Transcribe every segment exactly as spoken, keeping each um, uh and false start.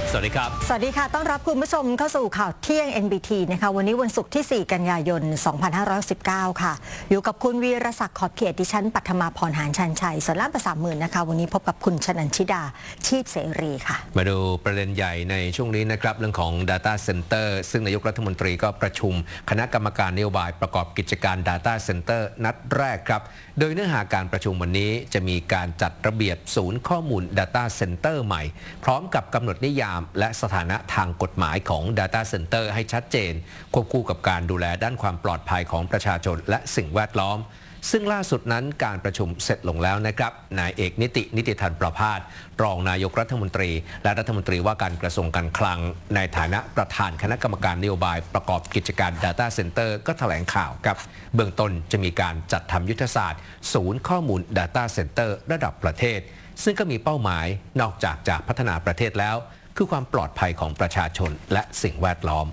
สวัสดีครับสวัสดีค่ะต้อนรับคุณผู้ชมเข้าสู่ข่าวเที่ยง เอ็น บี ที นะคะวันนี้วันศุกร์ที่สี่กันยายนสองพันห้าร้อยสิบเก้าค่ะอยู่กับคุณวีรศักดิ์ขอบเขตดิฉันปัทมาพรหานชันชัยส่วนล่ามภาษาหมื่นนะคะวันนี้พบกับคุณชนันชิดาชีพเสรีค่ะมาดูประเด็นใหญ่ในช่วงนี้นะครับเรื่องของ Data Center ซึ่งนายกรัฐมนตรีก็ประชุมคณะกรรมการนโยบายประกอบกิจการ Data Center นัดแรกครับโดยเนื้อหาการประชุมวันนี้จะมีการจัดระเบียบศูนย์ข้อมูล Data Center ใหม่พร้อมกับกำหนดนิยามและสถานะทางกฎหมายของ Data Center ให้ชัดเจนควบคู่กับการดูแลด้านความปลอดภัยของประชาชนและสิ่งแวดล้อมซึ่งล่าสุดนั้นการประชุมเสร็จลงแล้วนะครับนายเอกนิตินิติธันประภาสรองนายกรัฐมนตรีและรัฐมนตรีว่าการกระทรวงการคลังในฐานะประธานคณะกรรมการนโยบายประกอบกิจการ Data Center ก็แถลงข่าวครับเบื้องต้นจะมีการจัดทำยุทธศาสตร์ศูนย์ข้อมูล Data Center ระดับประเทศซึ่งก็มีเป้าหมายนอกจากจะพัฒนาประเทศแล้วคือความปลอดภัยของประชาชนและสิ่งแวดล้อม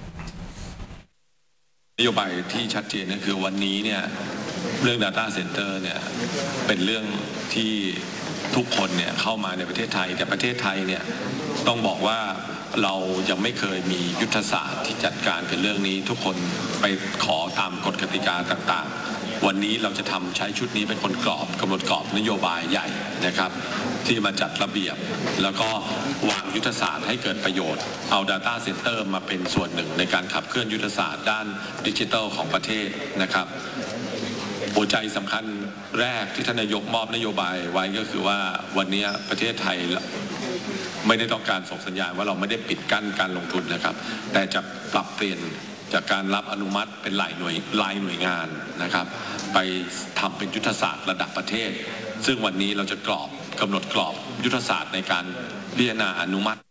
นโยบายที่ชัดเจนก็คือวันนี้เนี่ยเรื่อง Data Center เนี่ยเป็นเรื่องที่ทุกคนเนี่ยเข้ามาในประเทศไทยแต่ประเทศไทยเนี่ยต้องบอกว่าเรายังไม่เคยมียุทธศาสตร์ที่จัดการกับเรื่องนี้ทุกคนไปขอตามกฎกติกาต่างๆวันนี้เราจะทำใช้ชุดนี้เป็นคนกรอบกำหนดกรอบนโยบายใหญ่นะครับที่มาจัดระเบียบแล้วก็วางยุทธศาสตร์ให้เกิดประโยชน์เอา Data Center มาเป็นส่วนหนึ่งในการขับเคลื่อนยุทธศาสตร์ด้านดิจิทัลของประเทศนะครับหัวใจสำคัญแรกที่ท่านนายกมอบนโยบายไว้ก็คือว่าวันนี้ประเทศไทยไม่ได้ต้องการส่งสัญญาณว่าเราไม่ได้ปิดกั้นการลงทุนนะครับแต่จะปรับเปลี่ยนจากการรับอนุมัติเป็นหลายหน่วยรายหน่วยงานนะครับไปทำเป็นยุทธศาสตร์ระดับประเทศซึ่งวันนี้เราจะกรอบกำหนดกรอบยุทธศาสตร์ในการพิจารณาอนุมัติ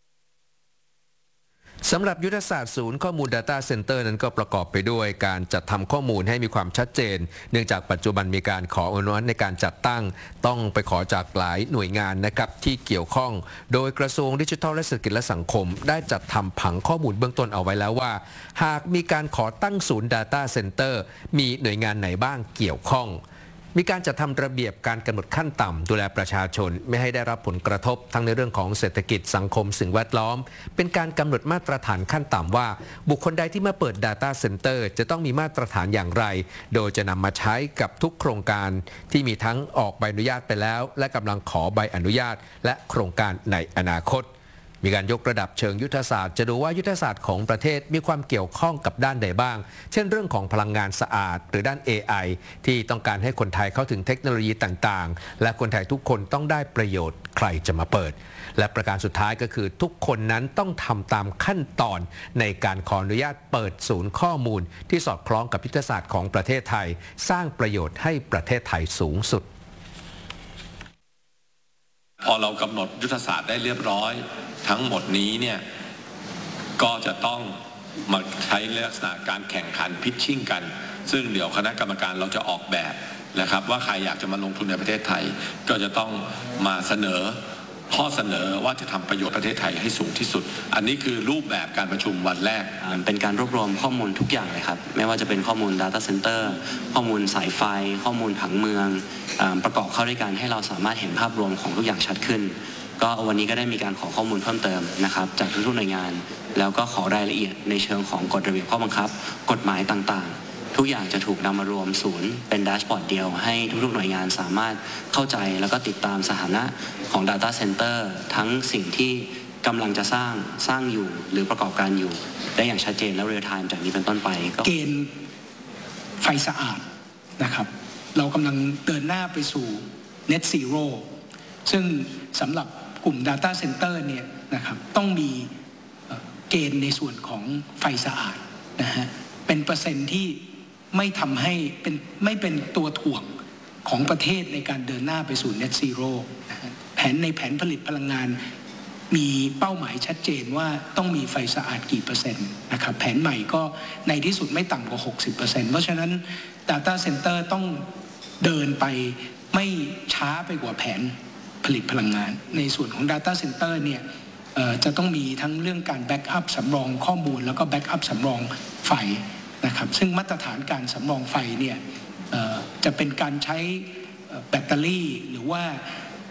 สำหรับยุทธศาสตร์ศูนย์ข้อมูล Data Center นั้นก็ประกอบไปด้วยการจัดทำข้อมูลให้มีความชัดเจนเนื่องจากปัจจุบันมีการขออนุมัติในการจัดตั้งต้องไปขอจากหลายหน่วยงานนะครับที่เกี่ยวข้องโดยกระทรวงดิจิทัลและเศรษฐกิจและสังคมได้จัดทำผังข้อมูลเบื้องต้นเอาไว้แล้วว่าหากมีการขอตั้งศูนย์ Data Center มีหน่วยงานไหนบ้างเกี่ยวข้องมีการจัดทำระเบียบการกำหนดขั้นต่ำดูแลประชาชนไม่ให้ได้รับผลกระทบทั้งในเรื่องของเศรษฐกิจสังคมสิ่งแวดล้อมเป็นการกำหนดมาตรฐานขั้นต่ำว่าบุคคลใดที่มาเปิด Data Center จะต้องมีมาตรฐานอย่างไรโดยจะนำมาใช้กับทุกโครงการที่มีทั้งออกใบอนุญาตไปแล้วและกำลังขอใบอนุญาตและโครงการในอนาคตมีการยกระดับเชิงยุทธศาสตร์จะดูว่ายุทธศาสตร์ของประเทศมีความเกี่ยวข้องกับด้านใดบ้างเช่นเรื่องของพลังงานสะอาดหรือด้าน เอ ไอ ที่ต้องการให้คนไทยเข้าถึงเทคโนโลยีต่างๆและคนไทยทุกคนต้องได้ประโยชน์ใครจะมาเปิดและประการสุดท้ายก็คือทุกคนนั้นต้องทำตามขั้นตอนในการขออนุญาตเปิดศูนย์ข้อมูลที่สอดคล้องกับยุทธศาสตร์ของประเทศไทยสร้างประโยชน์ให้ประเทศไทยสูงสุดพอเรากำหนดยุทธศาสตร์ได้เรียบร้อยทั้งหมดนี้เนี่ยก็จะต้องมาใช้ลักษณะการแข่งขันพิชชิ่งกันซึ่งเดี๋ยวคณะกรรมการเราจะออกแบบนะครับว่าใครอยากจะมาลงทุนในประเทศไทยก็จะต้องมาเสนอข้อเสนอว่าจะทำประโยชน์ประเทศไทยให้สูงที่สุดอันนี้คือรูปแบบการประชุมวันแรกเป็นการรวบรวมข้อมูลทุกอย่างเลยครับไม่ว่าจะเป็นข้อมูล Data Center ข้อมูลสายไฟข้อมูลผังเมืองประกอบเข้าด้วยกันให้เราสามารถเห็นภาพรวมของทุกอย่างชัดขึ้นก็วันนี้ก็ได้มีการขอข้อมูลเพิ่มเติมนะครับจากทุกๆหน่วยงานแล้วก็ขอรายละเอียดในเชิงของกฎระเบียบข้อบังคับกฎหมายต่างๆทุกอย่างจะถูกนำมารวมศูนย์เป็นแดชบอร์ดเดียวให้ทุกๆหน่วยงานสามารถเข้าใจแล้วก็ติดตามสถานะของ Data Center ทั้งสิ่งที่กำลังจะสร้างสร้างอยู่หรือประกอบการอยู่ได้อย่างชัดเจนและเรียลไทม์จากนี้เป็นต้นไปเกณฑ์ไฟสะอาดนะครับเรากำลังเดินหน้าไปสู่ Net Zero ซึ่งสำหรับกลุ่ม Data Center เนี่ยนะครับต้องมีเกณฑ์ในส่วนของไฟสะอาดนะฮะเป็นเปอร์เซ็นต์ที่ไม่ทำให้เป็นไม่เป็นตัวถ่วงของประเทศในการเดินหน้าไปสู่ Net Zero นะฮะแผนในแผนผลิตพลังงานมีเป้าหมายชัดเจนว่าต้องมีไฟสะอาดกี่เปอร์เซ็นต์นะครับแผนใหม่ก็ในที่สุดไม่ต่ำกว่า หกสิบเปอร์เซ็นต์ เพราะฉะนั้น Data Center ต้องเดินไปไม่ช้าไปกว่าแผนผลิตพลังงานในส่วนของ Data Center เนี่ยจะต้องมีทั้งเรื่องการแบ็กอัพสำรองข้อมูลแล้วก็แบ็กอัพสำรองไฟนะครับซึ่งมาตรฐานการสำรองไฟเนี่ยจะเป็นการใช้แบตเตอรี่หรือว่า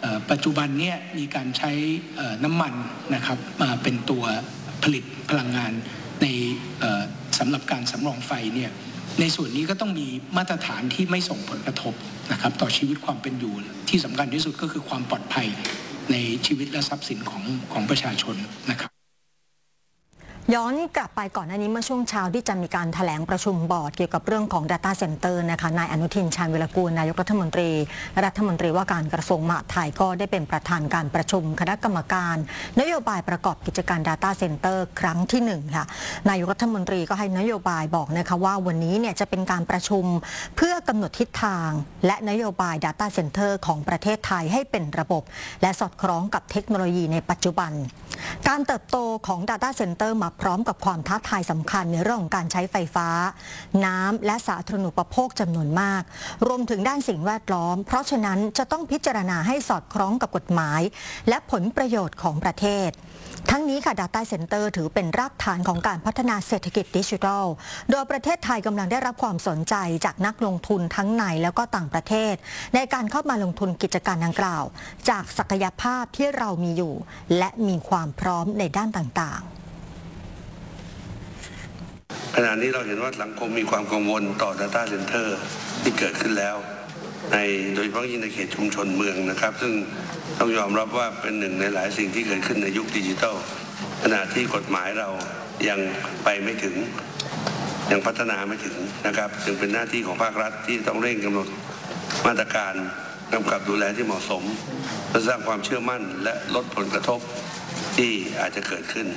ปัจจุบันเนี่ยมีการใช้น้ำมันนะครับมาเป็นตัวผลิตพลังงานในสำหรับการสำรองไฟเนี่ยในส่วนนี้ก็ต้องมีมาตรฐานที่ไม่ส่งผลกระทบนะครับต่อชีวิตความเป็นอยู่ที่สำคัญที่สุดก็คือความปลอดภัยในชีวิตและทรัพย์สินของของประชาชนนะครับย้อนกลับไปก่อนหน้านี้เมื่อช่วงเช้าที่จะมีการแถลงประชุมบอร์ดเกี่ยวกับเรื่องของ Data Center นะคะนายอนุทินชาญวิรากูลนายกรัฐมนตรีรัฐมนตรีว่าการกระทรวงมหาดไทยก็ได้เป็นประธานการประชุมคณะกรรมการนโยบายประกอบกิจการ Data Center ครั้งที่หนึ่งค่ะนายกรัฐมนตรีก็ให้นโยบายบอกนะคะว่าวันนี้เนี่ยจะเป็นการประชุมเพื่อกำหนดทิศทางและนโยบาย Data Center ของประเทศไทยให้เป็นระบบและสอดคล้องกับเทคโนโลยีในปัจจุบันการเติบโตของ Data Center มาพร้อมกับความท้าทายสำคัญในเรื่องของการใช้ไฟฟ้าน้ำและสาธารณูปโภคจำนวนมากรวมถึงด้านสิ่งแวดล้อมเพราะฉะนั้นจะต้องพิจารณาให้สอดคล้องกับกฎหมายและผลประโยชน์ของประเทศทั้งนี้ค่ะ Data Center ถือเป็นรากฐานของการพัฒนาเศรษฐกิจดิจิทัลโดยประเทศไทยกำลังได้รับความสนใจจากนักลงทุนทั้งในแล้วก็ต่างประเทศในการเข้ามาลงทุนกิจการดังกล่าวจากศักยภาพที่เรามีอยู่และมีความพร้อมในด้านต่างๆขณะนี้เราเห็นว่าสังคมมีความกังวลต่อ Data Center ที่เกิดขึ้นแล้วในโดยเฉพาะยิ่งในเขตชุมชนเมืองนะครับซึ่งต้องยอมรับว่าเป็นหนึ่งในหลายสิ่งที่เกิดขึ้นในยุคดิจิทัลขณะที่กฎหมายเรายังไปไม่ถึงยังพัฒนาไม่ถึงนะครับจึงเป็นหน้าที่ของภาครัฐที่ต้องเร่งกำหนดมาตรการกำกับดูแลที่เหมาะสมเพื่อสร้างความเชื่อมั่นและลดผลกระทบที่อาจจะเกิดขึ้น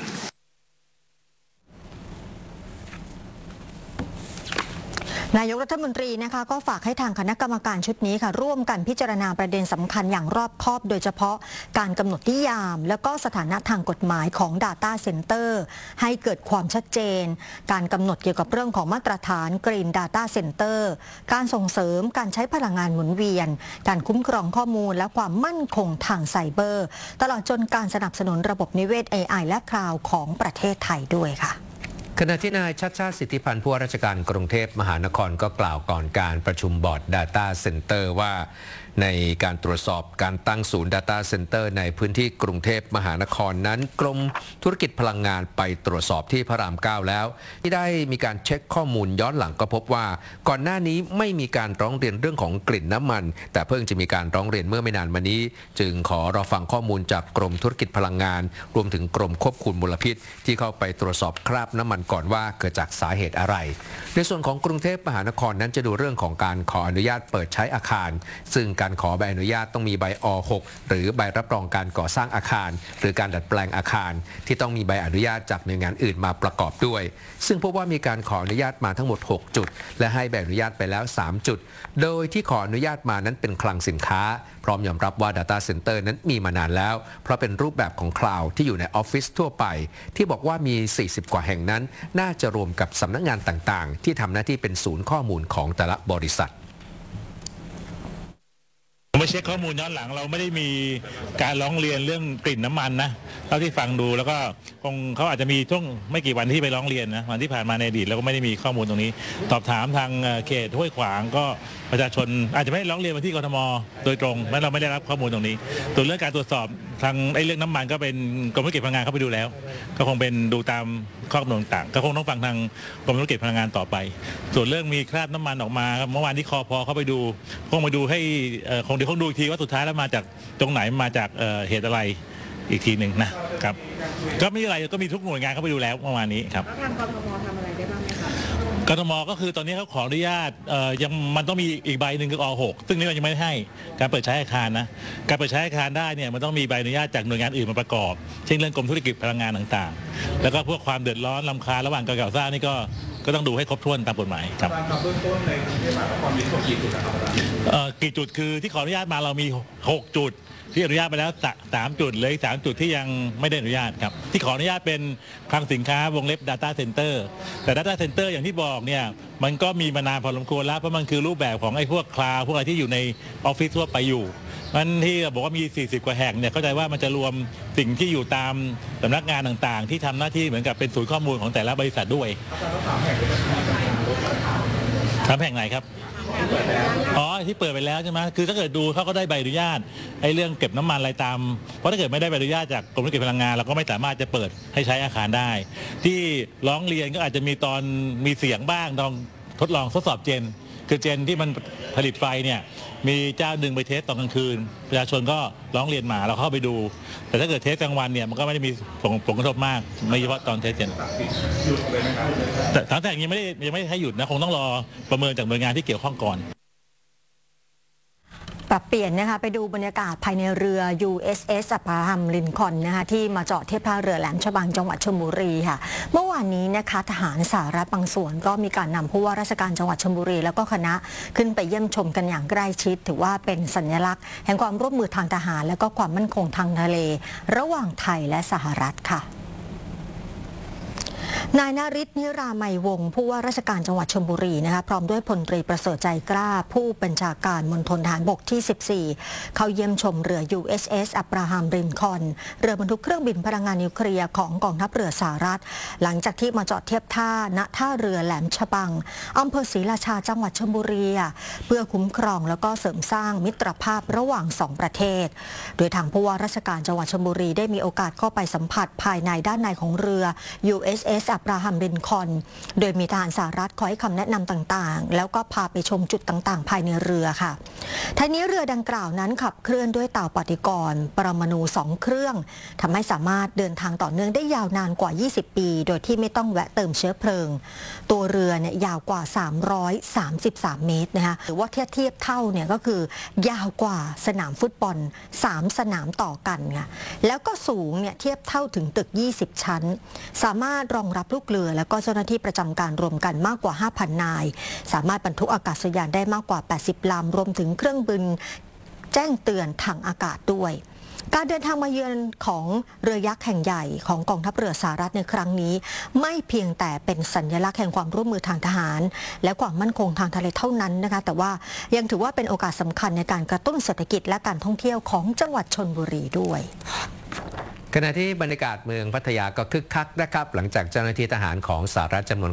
นายกรัฐมนตรีนะคะก็ฝากให้ทางคณะกรรมการชุดนี้ค่ะร่วมกันพิจารณาประเด็นสำคัญอย่างรอบคอบโดยเฉพาะการกำหนดนิยามและก็สถานะทางกฎหมายของ Data Center ให้เกิดความชัดเจนการกำหนดเกี่ยวกับเรื่องของมาตรฐาน Green Data Center การส่งเสริมการใช้พลังงานหมุนเวียนการคุ้มครองข้อมูลและความมั่นคงทางไซเบอร์ตลอดจนการสนับสนุนระบบนิเวศ เอ ไอ และคลาวด์ของประเทศไทยด้วยค่ะขณะที่นายชัชชาติสิทธิพันธ์ผู้ว่าราชการกรุงเทพมหานครก็กล่าวก่อนการประชุมบอร์ด Data Center ว่าในการตรวจสอบการตั้งศูนย์ Data Center ในพื้นที่กรุงเทพมหานครนั้นกรมธุรกิจพลังงานไปตรวจสอบที่พระรามเก้าแล้วที่ได้มีการเช็คข้อมูลย้อนหลังก็พบว่าก่อนหน้านี้ไม่มีการร้องเรียนเรื่องของกลิ่นน้ำมันแต่เพิ่งจะมีการร้องเรียนเมื่อไม่นานมานี้จึงขอรอฟังข้อมูลจากกรมธุรกิจพลังงานรวมถึงกรมควบคุมมลพิษที่เข้าไปตรวจสอบคราบน้ำมันก่อนว่าเกิดจากสาเหตุอะไรในส่วนของกรุงเทพมหานครนั้นจะดูเรื่องของการขออนุญาตเปิดใช้อาคารซึ่งการขอใบอนุญาตต้องมีใบอ หก หรือใบรับรองการก่อสร้างอาคารหรือการดัดแปลงอาคารที่ต้องมีใบอนุญาตจากหน่วยงานอื่นมาประกอบด้วยซึ่งพบว่ามีการขออนุญาตมาทั้งหมดหกจุดและให้ใบอนุญาตไปแล้วสามจุดโดยที่ขออนุญาตมานั้นเป็นคลังสินค้าพร้อมยอมรับว่า Data Center นั้นมีมานานแล้วเพราะเป็นรูปแบบของคลาวด์ที่อยู่ในออฟฟิศทั่วไปที่บอกว่ามีสี่สิบกว่าแห่งนั้นน่าจะรวมกับสำนักงานต่างๆที่ทำหน้าที่เป็นศูนย์ข้อมูลของแต่ละบริษัทไม่เช็คข้อมูลย้อนหลังเราไม่ได้มีการร้องเรียนเรื่องกลิ่นน้ำมันนะเท่าที่ฟังดูแล้วก็คงเขาอาจจะมีช่วงไม่กี่วันที่ไปร้องเรียนนะวันที่ผ่านมาในอดีตเราก็ไม่ได้มีข้อมูลตรงนี้สอบถามทางเขตห้วยขวางก็ประชาชนอาจจะไม่ร้องเรียนมาที่กทมโดยตรงเพราะเราไม่ได้รับข้อมูลตรงนี้ตัวเรื่องการตรวจสอบทางไอ้เรื่องน้ำมันก็เป็นกรมธุรกิจพลังงานเข้าไปดูแล้วก็คงเป็นดูตามข้อกำหนดต่างก็คงต้องฟังทางกรมธุรกิจพลังงานต่อไปส่วนเรื่องมีคราบน้ำมันออกมาเมื่อวานที่คอพอเข้าไปดูคงไปดูให้คงเดี๋ยวคงดูอีกทีว่าสุดท้ายแล้วมาจากตรงไหนมาจากเหตุอะไรอีกทีหนึ่งนะครับก็ไม่อะไรก็มีทุกหน่วยงานเข้าไปดูแล้วเมื่อวานนี้ครับทางกทมทำอะไรได้บ้างไหมครับกทมก็คือตอนนี้เขาขออนุญาตยังมันต้องมีอีกใบหนึ่งคืออ หกซึ่งนี่เรายังไม่ได้ให้การเปิดใช้อาคารนะการเปิดใช้อาคารได้เนี่ยมันต้องมีใบอนุญาตจากหน่วยงานอื่นมาประกอบเช่นเรื่องกรมธุรกิจพลังงานต่างๆแล้วก็พวกความเดือดร้อนรำคาญระหว่างการก่อสร้างนี่ก็ก็ต้องดูให้ครบถ้วนตามกฎหมายครับเบื้องต้นในกรุงเทพมหานครมีทั้งหมดกี่จุดนะครับกี่จุดคือที่ขออนุญาตมาเรามีหกจุดที่อนุญาตไปแล้วสามจุดเลยสามจุดที่ยังไม่ได้อนุญาตครับที่ขออนุญาตเป็นคลังสินค้าวงเล็บ Data Center แต่ Data Center อย่างที่บอกเนี่ยมันก็มีมานานพอสมควรแล้วเพราะมันคือรูปแบบของไอ้พวกคลาวด์พวกอะไรที่อยู่ในออฟฟิศทั่วไปอยู่มันที่บอกว่ามีสี่สิบกว่าแห่งเนี่ยเข้าใจว่ามันจะรวมสิ่งที่อยู่ตามสำนักงานต่างๆที่ทำหน้าที่เหมือนกับเป็นศูนย์ข้อมูลของแต่ละบริษัทด้วยสามแห่งไหนครับอ๋อที่เปิดไปแล้วใช่ไหมคือถ้าเกิดดูเขาก็ได้ใบอนุญาตไอ้เรื่องเก็บน้ำมันอะไรตามเพราะถ้าเกิดไม่ได้ใบอนุญาตจากกรมธุรกิจพลังงานเราก็ไม่สามารถจะเปิดให้ใช้อาคารได้ ที่ร้องเรียนก็อาจจะมีตอนมีเสียงบ้างลองทดลองทดสอบเจนคือเจนที่มันผลิตไฟเนี่ยมีเจ้าหนึ่งไปเทสตอนกลางคืนประชาชนก็ร้องเรียนมาเราเข้าไปดูแต่ถ้าเกิดเทสกลางวันเนี่ยมันก็ไม่ได้มีผลผลกระทบมากไม่เฉพาะตอนเทสเจนแต่ทางแต่ยังไม่ได้ยังไม่ได้ให้หยุดนะคงต้องรอประเมินจากหน่วยงานที่เกี่ยวข้องก่อนปรับเปลี่ยนนะคะไปดูบรรยากาศภายในเรือ ยู เอส เอส อับราฮัมลินคอล์นนะคะที่มาจอดเทียบท่าเรือแหลมฉบังจังหวัดชลบุรีค่ะเมื่อวานนี้นะคะทหารสหรัฐบางส่วนก็มีการนำผู้ว่าราชการจังหวัดชลบุรีแล้วก็คณะขึ้นไปเยี่ยมชมกันอย่างใกล้ชิดถือว่าเป็นสัญลักษณ์แห่งความร่วมมือทางทหารและก็ความมั่นคงทางทะเลระหว่างไทยและสหรัฐค่ะนายนฤทธิ์นิรามัยวงศ์ผู้ว่าราชการจังหวัดชลบุรีนะคะพร้อมด้วยพลตรีประเสริฐใจกล้าผู้บัญชาการมณฑลทหารบกที่สิบสี่เข้าเยี่ยมชมเรือ ยู เอส เอส อับราฮัมลินคอล์นเรือบรรทุกเครื่องบินพลังงานนิวเคลียร์ของกองทัพเรือสหรัฐหลังจากที่มาจอดเทียบท่าณท่าเรือแหลมฉบังอำเภอศรีราชาจังหวัดชลบุรีเพื่อคุ้มครองแล้วก็เสริมสร้างมิตรภาพระหว่างสองประเทศโดยทางผู้ว่าราชการจังหวัดชลบุรีได้มีโอกาสเข้าไปสัมผัสภายในด้านในของเรือ ยู เอส เอส อับราฮัมลินคอล์นโดยมีทหารสหรัฐคอยให้คำแนะนำต่างๆแล้วก็พาไปชมจุดต่างๆภายในเรือค่ะทั้งนี้เรือดังกล่าวนั้นขับเคลื่อนด้วยเต่าปฏิกรณ์ปรมาณูสองเครื่องทำให้สามารถเดินทางต่อเนื่องได้ยาวนานกว่ายี่สิบปีโดยที่ไม่ต้องแวะเติมเชื้อเพลิงตัวเรือเนี่ยยาวกว่าสามร้อยสามสิบสามเมตรนะคะหรือว่าเทียบเทียบเท่าเนี่ยก็คือยาวกว่าสนามฟุตบอลสามสนามต่อกันค่ะแล้วก็สูงเนี่ยเทียบเท่าถึงตึกยี่สิบชั้นสามารถรองรับลูกเรือแล้วก็เจ้าหน้าที่ประจำการรวมกันมากกว่า ห้าพัน นายสามารถบรรทุกอากาศยานได้มากกว่าแปดสิบลำรวมถึงเครื่องบินแจ้งเตือนทางอากาศด้วยการเดินทางมาเยือนของเรือยักษ์แห่งใหญ่ของกองทัพเรือสหรัฐในครั้งนี้ไม่เพียงแต่เป็นสัญลักษณ์แห่งความร่วมมือทางทหารและความมั่นคงทางทะเลเท่านั้นนะคะแต่ว่ายังถือว่าเป็นโอกาสสำคัญในการกระตุ้นเศรษฐกิจและการท่องเที่ยวของจังหวัดชลบุรีด้วยขณะที่บรรยากาศเมืองพัทยาก็คึกคักนะครับหลังจากเจ้าหน้าที่ทหารของสหรัฐจำนวน